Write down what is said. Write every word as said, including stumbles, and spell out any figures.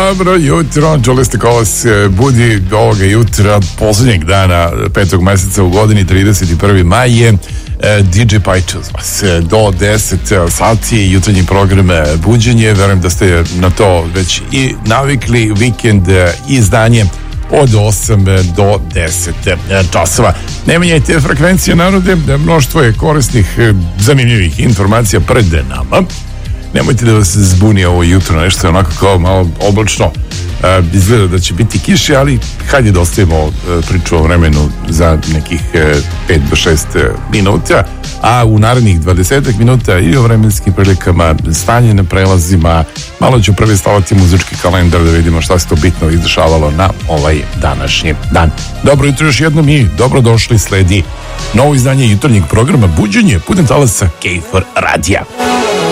Dobro jutro, čuli ste ko vas budi ovoga jutra, posljednjeg dana petog meseca u godini, trideset prvi maj je D J Pajčo vas do deset sati, jutarnji program Buđenje. Verujem da ste na to već i navikli. Vikend izdanje od osam do deset časova. Ne menjajte frekvencije, narode, mnoštvo je korisnih, zanimljivih informacija pred nama. Nemojte da vas zbuni ovo jutro, nešto je onako kao malo oblačno. E, izgleda da će biti kiše, ali hajde da ostavimo e, priču o vremenu za nekih e, pet do šest minuta, a u narednih dvadeset minuta i o vremenskim prilikama, stanje na prelazima. Malo ću prvi stavati muzički kalendar da vidimo šta se to bitno izdešavalo na ovaj današnji dan. Dobro jutro još jednom i dobrodošli, sledi novo izdanje jutarnjeg programa Buđenje putem talasa K F R radija.